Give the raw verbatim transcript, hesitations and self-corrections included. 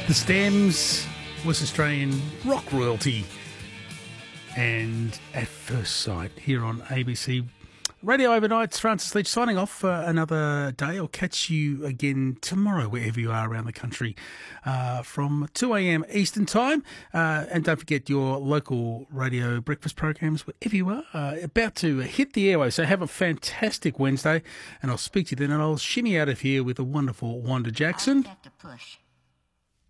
The Stems, West Australian rock royalty, and At First Sight here on A B C Radio Overnight. It's Francis Leach signing off for another day. I'll catch you again tomorrow wherever you are around the country uh, from two a.m. Eastern Time. Uh, and don't forget your local radio breakfast programs wherever you are, uh, about to hit the airwaves. So have a fantastic Wednesday, and I'll speak to you then, and I'll shimmy out of here with the wonderful Wanda Jackson. I have to push.